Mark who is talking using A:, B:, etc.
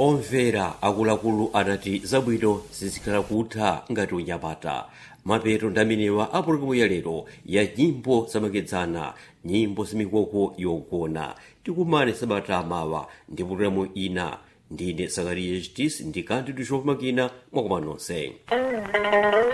A: omvera akuluakulu anati zabwino zizikhala kutha ngati unyamata. Mapeto ndamenewa a pologalamu ya lero ya nyimbo zamakedzana, nyimbo zamikoko yogona. Tikumane sabata mawa ndi pologalamu ina. Ndine Zakariya Chitisi ndi kandidu chofumakina mwakumanonse.